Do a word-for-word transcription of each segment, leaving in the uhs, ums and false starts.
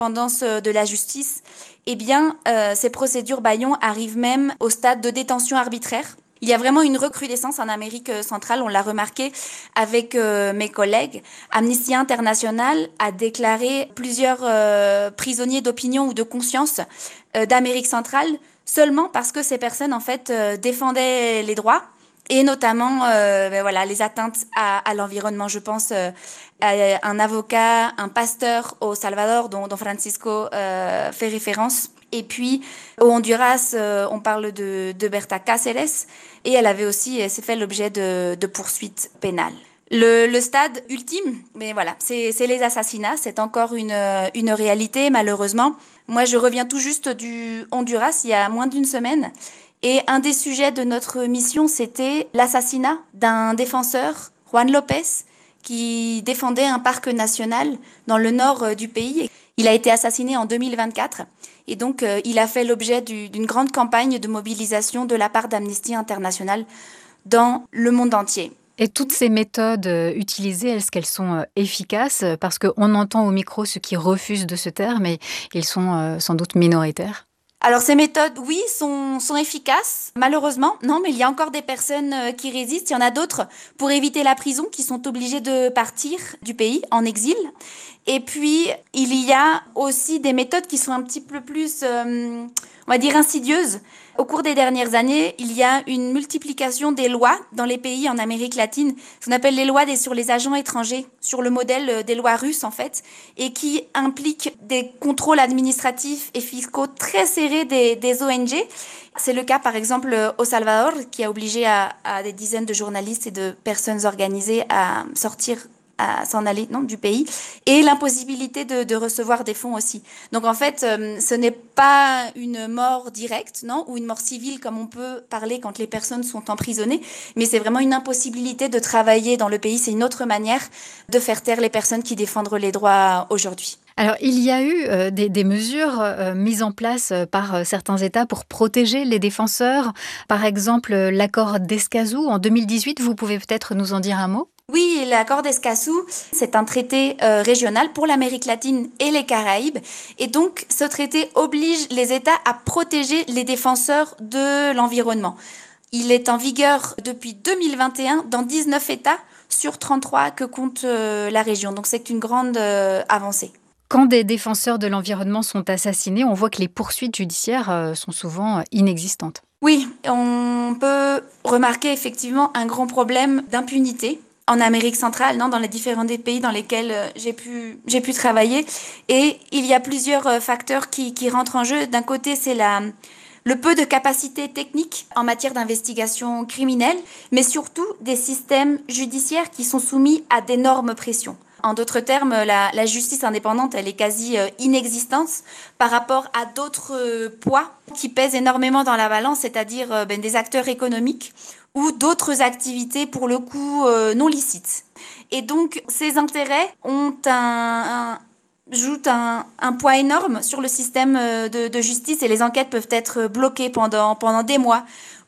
indépendance de la justice, eh bien, euh, ces procédures bâillons arrivent même au stade de détention arbitraire. Il y a vraiment une recrudescence en Amérique centrale, on l'a remarqué avec euh, mes collègues. Amnesty International a déclaré plusieurs euh, prisonniers d'opinion ou de conscience euh, d'Amérique centrale seulement parce que ces personnes en fait euh, défendaient les droits et notamment euh, ben voilà, les atteintes à, à l'environnement. Je pense euh, à un avocat, un pasteur au Salvador dont, dont Francisco euh, fait référence. Et puis au Honduras, euh, on parle de, de Berta Cáceres et elle avait aussi s'est fait l'objet de, de poursuites pénales. Le, le stade ultime, mais voilà, c'est, c'est les assassinats, c'est encore une, une réalité malheureusement. Moi, je reviens tout juste du Honduras il y a moins d'une semaine. Et un des sujets de notre mission, c'était l'assassinat d'un défenseur, Juan López, qui défendait un parc national dans le nord du pays. Il a été assassiné en deux mille vingt-quatre et donc euh, il a fait l'objet du, d'une grande campagne de mobilisation de la part d'Amnesty International dans le monde entier. Et toutes ces méthodes utilisées, est-ce qu'elles sont efficaces? Parce qu'on entend au micro ceux qui refusent de se taire, mais ils sont sans doute minoritaires. Alors ces méthodes, oui, sont, sont efficaces, malheureusement. Non, mais il y a encore des personnes qui résistent. Il y en a d'autres, pour éviter la prison, qui sont obligées de partir du pays en exil. Et puis, il y a aussi des méthodes qui sont un petit peu plus, euh, on va dire, insidieuses. Au cours des dernières années, il y a une multiplication des lois dans les pays en Amérique latine, ce qu'on appelle les lois des, sur les agents étrangers, sur le modèle des lois russes en fait, et qui impliquent des contrôles administratifs et fiscaux très serrés des, des O N G. C'est le cas par exemple au Salvador, qui a obligé à, à des dizaines de journalistes et de personnes organisées à sortir à s'en aller non, du pays, et l'impossibilité de, de recevoir des fonds aussi. Donc en fait, euh, ce n'est pas une mort directe, non, ou une mort civile comme on peut parler quand les personnes sont emprisonnées, mais c'est vraiment une impossibilité de travailler dans le pays. C'est une autre manière de faire taire les personnes qui défendent les droits aujourd'hui. Alors, il y a eu euh, des, des mesures euh, mises en place par euh, certains États pour protéger les défenseurs. Par exemple, l'accord d'Escazú en deux mille dix-huit, vous pouvez peut-être nous en dire un mot ? Oui, l'accord d'Escazú, c'est un traité euh, régional pour l'Amérique latine et les Caraïbes. Et donc, ce traité oblige les États à protéger les défenseurs de l'environnement. Il est en vigueur depuis deux mille vingt et un dans dix-neuf États sur trente-trois que compte euh, la région. Donc, c'est une grande euh, avancée. Quand des défenseurs de l'environnement sont assassinés, on voit que les poursuites judiciaires euh, sont souvent inexistantes. Oui, on peut remarquer effectivement un grand problème d'impunité en Amérique centrale, non, dans les différents des pays dans lesquels j'ai pu, j'ai pu travailler. Et il y a plusieurs facteurs qui, qui rentrent en jeu. D'un côté, c'est la, le peu de capacité technique en matière d'investigation criminelle, mais surtout des systèmes judiciaires qui sont soumis à d'énormes pressions. En d'autres termes, la, la justice indépendante, elle est quasi euh, inexistante par rapport à d'autres euh, poids qui pèsent énormément dans la balance, c'est-à-dire euh, ben, des acteurs économiques ou d'autres activités pour le coup euh, non licites. Et donc, ces intérêts ont un, un jouent un, un poids énorme sur le système de, de justice et les enquêtes peuvent être bloquées pendant, pendant des mois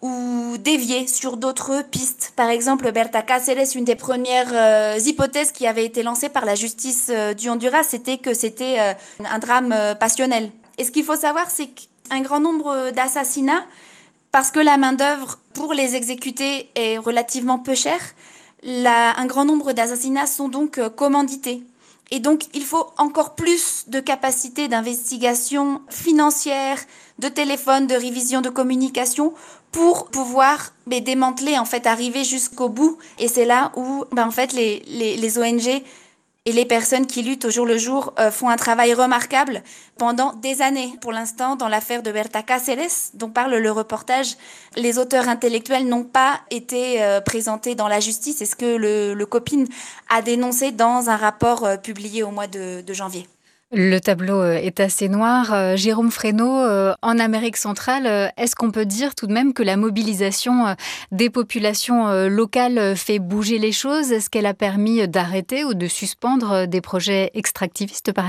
ou dévier sur d'autres pistes. Par exemple, Berta Cáceres, une des premières euh, hypothèses qui avait été lancée par la justice euh, du Honduras, c'était que c'était euh, un drame euh, passionnel. Et ce qu'il faut savoir, c'est qu'un grand nombre d'assassinats, parce que la main-d'œuvre pour les exécuter est relativement peu chère, la, un grand nombre d'assassinats sont donc euh, commandités. Et donc, il faut encore plus de capacités d'investigation financière, de téléphone, de révision de communication pour pouvoir mais, démanteler, en fait, arriver jusqu'au bout. Et c'est là où, ben, en fait, les, les, les O N G et les personnes qui luttent au jour le jour euh, font un travail remarquable pendant des années. Pour l'instant, dans l'affaire de Berta Cáceres, dont parle le reportage, les auteurs intellectuels n'ont pas été euh, présentés dans la justice. C'est ce que le, le COPINH a dénoncé dans un rapport euh, publié au mois de, de janvier. Le tableau est assez noir. Jérôme Fresneau, en Amérique centrale, est-ce qu'on peut dire tout de même que la mobilisation des populations locales fait bouger les choses ? Est-ce qu'elle a permis d'arrêter ou de suspendre des projets extractivistes, par exemple ?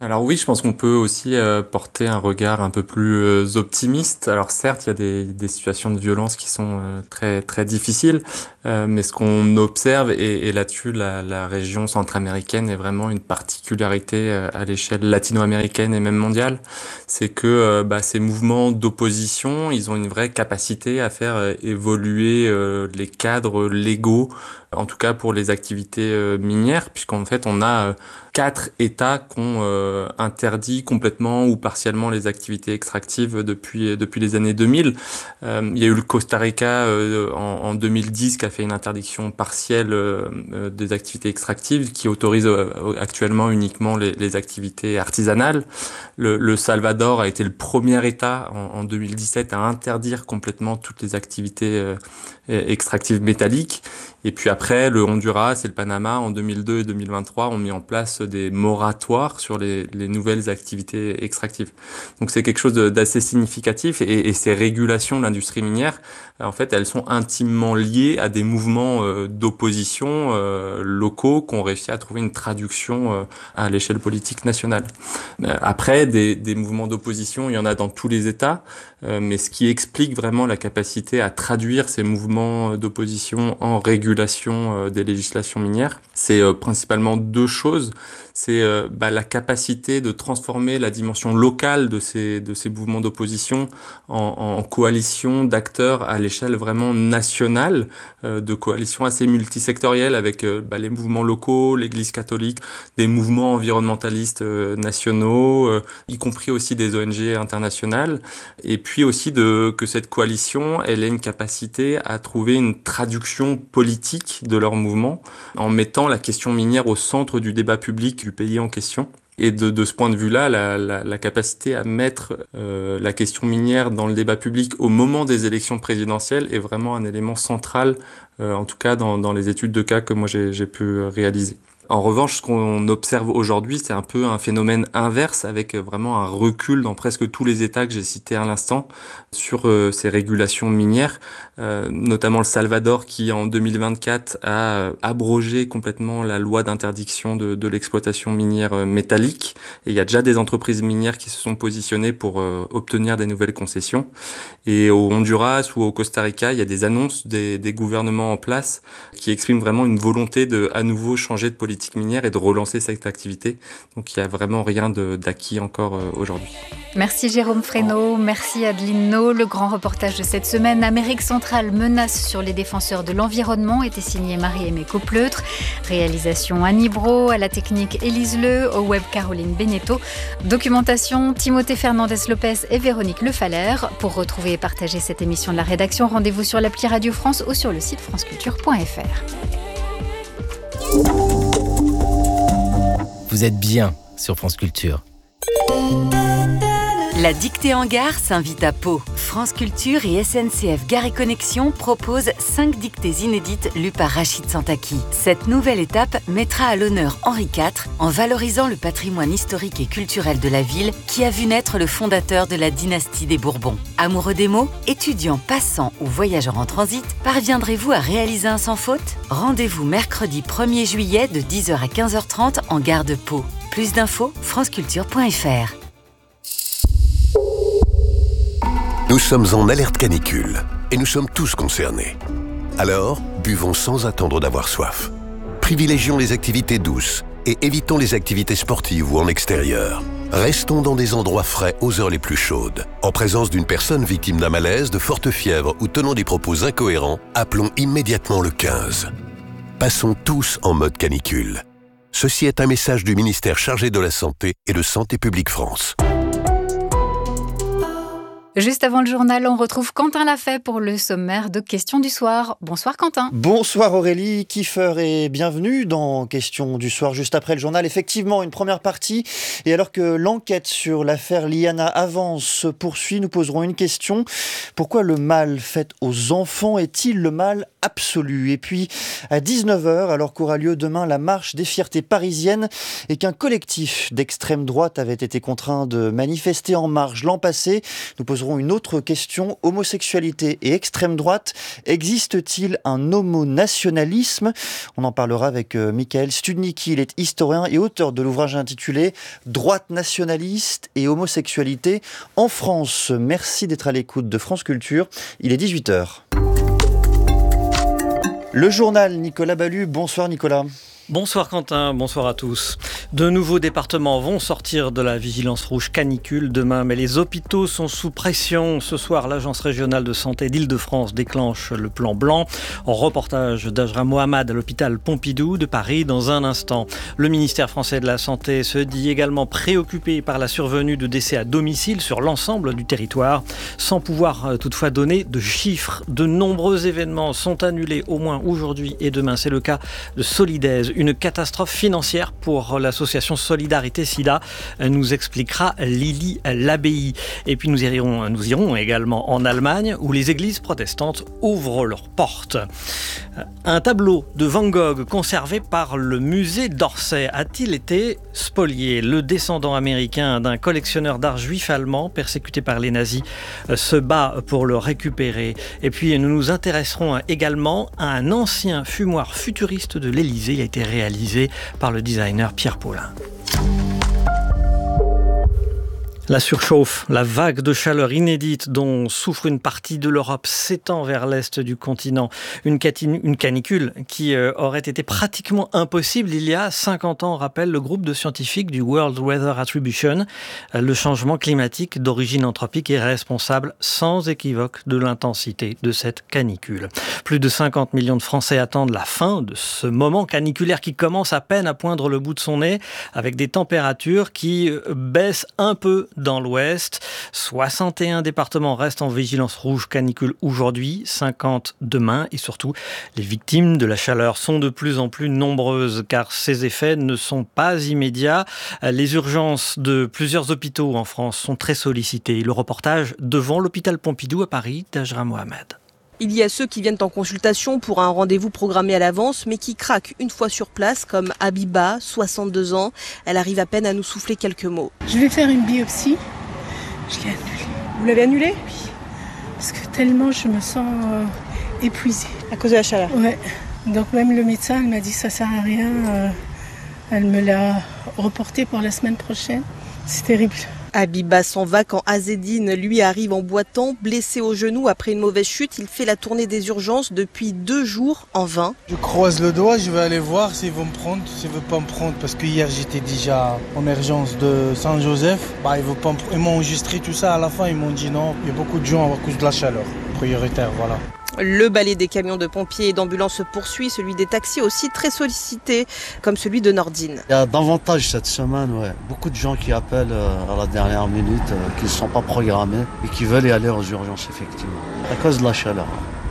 Alors oui, je pense qu'on peut aussi euh, porter un regard un peu plus euh, optimiste. Alors certes, il y a des, des situations de violence qui sont euh, très très difficiles, euh, mais ce qu'on observe, et, et là-dessus, la, la région centra-américaine est vraiment une particularité euh, à l'échelle latino-américaine et même mondiale, c'est que euh, bah, ces mouvements d'opposition, ils ont une vraie capacité à faire euh, évoluer euh, les cadres légaux, en tout cas pour les activités euh, minières, puisqu'en fait on a euh, quatre États qui ont euh, interdit complètement ou partiellement les activités extractives depuis depuis les années deux mille. Euh, il y a eu le Costa Rica euh, en, en deux mille dix qui a fait une interdiction partielle euh, euh, des activités extractives, qui autorise euh, actuellement uniquement les, les activités artisanales. Le, le Salvador a été le premier État en, en deux mille dix-sept à interdire complètement toutes les activités euh, extractives métalliques. Et puis après, le Honduras et le Panama, en deux mille deux et deux mille vingt-trois, ont mis en place des moratoires sur les, les nouvelles activités extractives. Donc c'est quelque chose de, d'assez significatif, et, et ces régulations de l'industrie minière, en fait, elles sont intimement liées à des mouvements euh, d'opposition euh, locaux qui ont réussi à trouver une traduction euh, à l'échelle politique nationale. Euh, après, des, des mouvements d'opposition, il y en a dans tous les États, euh, mais ce qui explique vraiment la capacité à traduire ces mouvements d'opposition en régulation euh, des législations minières, c'est euh, principalement deux choses. C'est euh, bah, la capacité de transformer la dimension locale de ces de ces mouvements d'opposition en, en coalition d'acteurs à l'échelle vraiment nationale, euh, de coalitions assez multisectorielles avec euh, bah, les mouvements locaux, l'Église catholique, des mouvements environnementalistes euh, nationaux, euh, y compris aussi des O N G internationales, et puis aussi de que cette coalition, elle ait une capacité à trouver une traduction politique de leur mouvement en mettant la question minière au centre du débat public du pays en question. Et de, de ce point de vue-là, la, la, la capacité à mettre euh, la question minière dans le débat public au moment des élections présidentielles est vraiment un élément central, euh, en tout cas dans, dans les études de cas que moi j'ai, j'ai pu réaliser. En revanche, ce qu'on observe aujourd'hui, c'est un peu un phénomène inverse, avec vraiment un recul dans presque tous les États que j'ai cités à l'instant sur euh, ces régulations minières, euh, notamment le Salvador qui en deux mille vingt-quatre a euh, abrogé complètement la loi d'interdiction de, de l'exploitation minière euh, métallique. Et il y a déjà des entreprises minières qui se sont positionnées pour euh, obtenir des nouvelles concessions. Et au Honduras ou au Costa Rica, il y a des annonces des, des gouvernements en place qui expriment vraiment une volonté de à nouveau changer de politique minière et de relancer cette activité. Donc il n'y a vraiment rien de, d'acquis encore euh, aujourd'hui. Merci Jérôme Fresneau, merci Adeline No. Le grand reportage de cette semaine, Amérique centrale, menace sur les défenseurs de l'environnement, était signé Marie-Aimée Copleutre. Réalisation Annie Brault, à la technique Élise Leu, au web Caroline Beneteau. Documentation Timothée Fernandez-Lopez et Véronique Lefaller. Pour retrouver et partager cette émission de la rédaction, rendez-vous sur l'appli Radio France ou sur le site franceculture point f r. Vous êtes bien sur France Culture. La dictée en gare s'invite à Pau. France Culture et S N C F Gare et Connexion proposent cinq dictées inédites lues par Rachid Santaki. Cette nouvelle étape mettra à l'honneur Henri quatre en valorisant le patrimoine historique et culturel de la ville qui a vu naître le fondateur de la dynastie des Bourbons. Amoureux des mots, étudiants, passants ou voyageurs en transit, parviendrez-vous à réaliser un sans faute ? Rendez-vous mercredi premier juillet de dix heures à quinze heures trente en gare de Pau. Plus d'infos, franceculture point f r. Nous sommes en alerte canicule et nous sommes tous concernés. Alors, buvons sans attendre d'avoir soif. Privilégions les activités douces et évitons les activités sportives ou en extérieur. Restons dans des endroits frais aux heures les plus chaudes. En présence d'une personne victime d'un malaise, de forte fièvre ou tenant des propos incohérents, appelons immédiatement le quinze. Passons tous en mode canicule. Ceci est un message du ministère chargé de la Santé et de Santé publique France. Juste avant le journal, on retrouve Quentin Lafay pour le sommaire de Questions du soir. Bonsoir Quentin. Bonsoir Aurélie, Kiefer et bienvenue dans Questions du soir juste après le journal. Effectivement, une première partie. Et alors que l'enquête sur l'affaire Liana avance, se poursuit, nous poserons une question. Pourquoi le mal fait aux enfants est-il le mal absolu ? Et puis à dix-neuf heures, alors qu'aura lieu demain la marche des fiertés parisiennes et qu'un collectif d'extrême droite avait été contraint de manifester en marge l'an passé, nous posons poserons une autre question. Homosexualité et extrême droite, existe-t-il un homonationalisme ? On en parlera avec euh, Michael Studnicki. Il est historien et auteur de l'ouvrage intitulé « Droite nationaliste et homosexualité en France ». Merci d'être à l'écoute de France Culture. Il est dix-huit heures. Le journal, Nicolas Ballu. Bonsoir Nicolas. Bonsoir Quentin, bonsoir à tous. De nouveaux départements vont sortir de la vigilance rouge canicule demain, mais les hôpitaux sont sous pression. Ce soir, l'Agence régionale de santé d'Île-de-France déclenche le plan blanc. En reportage d'Ajra Mohamed à l'hôpital Pompidou de Paris dans un instant. Le ministère français de la Santé se dit également préoccupé par la survenue de décès à domicile sur l'ensemble du territoire, sans pouvoir toutefois donner de chiffres. De nombreux événements sont annulés, au moins aujourd'hui et demain. C'est le cas de Solidaise. Une catastrophe financière pour l'association Solidarité Sida, nous expliquera Lily Labbaye. Et puis nous irons, nous irons également en Allemagne où les églises protestantes ouvrent leurs portes. Un tableau de Van Gogh conservé par le musée d'Orsay a-t-il été spolié ? Le descendant américain d'un collectionneur d'art juif allemand persécuté par les nazis se bat pour le récupérer. Et puis nous nous intéresserons également à un ancien fumoir futuriste de l'Élysée. Il a été réalisé par le designer Pierre Paulin. La surchauffe, la vague de chaleur inédite dont souffre une partie de l'Europe s'étend vers l'est du continent. Une, catine, une canicule qui euh, aurait été pratiquement impossible il y a cinquante ans, rappelle le groupe de scientifiques du World Weather Attribution. Euh, le changement climatique d'origine anthropique est responsable sans équivoque de l'intensité de cette canicule. Plus de cinquante millions de Français attendent la fin de ce moment caniculaire qui commence à peine à poindre le bout de son nez, avec des températures qui baissent un peu dans l'ouest. soixante et un départements restent en vigilance rouge canicule aujourd'hui, cinquante demain, et surtout les victimes de la chaleur sont de plus en plus nombreuses car ces effets ne sont pas immédiats. Les urgences de plusieurs hôpitaux en France sont très sollicitées. Le reportage devant l'hôpital Pompidou à Paris d'Ajra Mohamed. Il y a ceux qui viennent en consultation pour un rendez-vous programmé à l'avance, mais qui craquent une fois sur place, comme Habiba, soixante-deux ans. Elle arrive à peine à nous souffler quelques mots. Je vais faire une biopsie. Je l'ai annulée. Vous l'avez annulée ? Oui. Parce que tellement je me sens euh, épuisée. À cause de la chaleur ? Ouais. Donc même le médecin, elle m'a dit que ça sert à rien. Euh, elle me l'a reporté pour la semaine prochaine. C'est terrible. Habiba s'en va quand Azedine, lui, arrive en boitant, blessé au genou après une mauvaise chute. Il fait la tournée des urgences depuis deux jours en vain. Je croise le doigt, je vais aller voir s'ils vont me prendre, s'ils ne veulent pas me prendre. Parce que hier, j'étais déjà en urgence de Saint-Joseph. Bah, ils, veulent pas me... ils m'ont enregistré tout ça. À la fin, ils m'ont dit non. Il y a beaucoup de gens à cause de la chaleur. Prioritaire, voilà. Le balai des camions de pompiers et d'ambulances se poursuit, celui des taxis aussi très sollicité, comme celui de Nordine. Il y a davantage cette semaine, ouais. Beaucoup de gens qui appellent à la dernière minute, qui ne sont pas programmés et qui veulent y aller aux urgences, effectivement, à cause de la chaleur.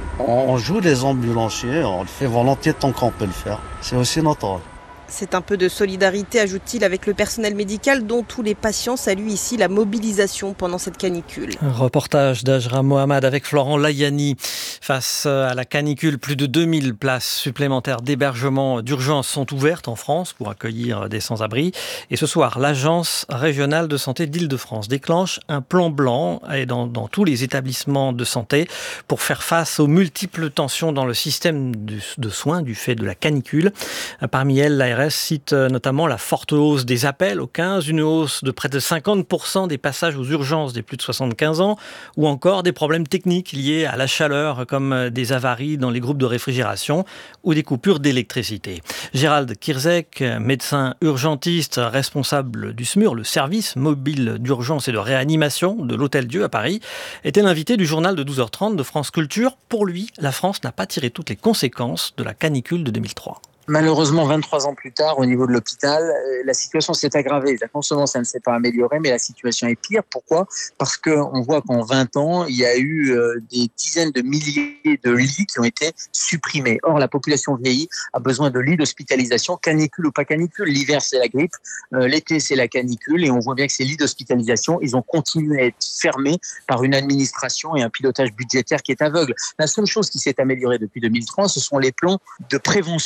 On joue les ambulanciers, on le fait volontiers tant qu'on peut le faire. C'est aussi notre rôle. C'est un peu de solidarité, ajoute-t-il, avec le personnel médical dont tous les patients saluent ici la mobilisation pendant cette canicule. Un reportage d'Ajra Mohamed avec Florent Layani. Face à la canicule, plus de deux mille places supplémentaires d'hébergement d'urgence sont ouvertes en France pour accueillir des sans-abri. Et ce soir, l'Agence régionale de santé d'Île-de-France déclenche un plan blanc dans, dans tous les établissements de santé pour faire face aux multiples tensions dans le système de, de soins du fait de la canicule. Parmi elles, l'A R S cite notamment la forte hausse des appels au quinze, une hausse de près de cinquante pour cent des passages aux urgences des plus de soixante-quinze ans, ou encore des problèmes techniques liés à la chaleur, comme des avaries dans les groupes de réfrigération ou des coupures d'électricité. Gérald Kirzek, médecin urgentiste responsable du S M U R, le service mobile d'urgence et de réanimation de l'Hôtel-Dieu à Paris, était l'invité du journal de douze heures trente de France Culture. Pour lui, la France n'a pas tiré toutes les conséquences de la canicule de deux mille trois. Malheureusement, vingt-trois ans plus tard, au niveau de l'hôpital, la situation s'est aggravée. Non seulement ça ne s'est pas amélioré, mais la situation est pire. Pourquoi ? Parce qu'on voit qu'en vingt ans, il y a eu des dizaines de milliers de lits qui ont été supprimés. Or, la population vieillit, a besoin de lits d'hospitalisation, canicule ou pas canicule. L'hiver, c'est la grippe, l'été, c'est la canicule, et on voit bien que ces lits d'hospitalisation, ils ont continué à être fermés par une administration et un pilotage budgétaire qui est aveugle. La seule chose qui s'est améliorée depuis deux mille trois, ce sont les plans de prévention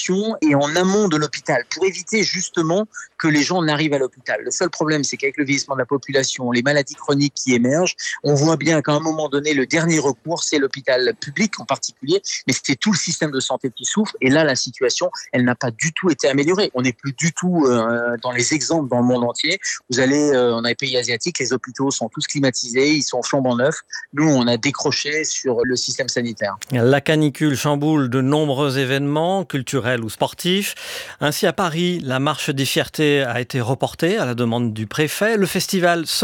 et en amont de l'hôpital pour éviter justement que les gens n'arrivent à l'hôpital. Le seul problème, c'est qu'avec le vieillissement de la population, les maladies chroniques qui émergent, on voit bien qu'à un moment donné, le dernier recours, c'est l'hôpital public en particulier, mais c'est tout le système de santé qui souffre. Et là, la situation, elle n'a pas du tout été améliorée. On n'est plus du tout euh, dans les exemples dans le monde entier. Vous allez euh, dans les pays asiatiques, les hôpitaux sont tous climatisés, ils sont flambant neufs. Nous, on a décroché sur le système sanitaire. La canicule chamboule de nombreux événements, culturels ou sportifs. Ainsi, à Paris, la marche des fiertés a été reportée à la demande du préfet. Le festival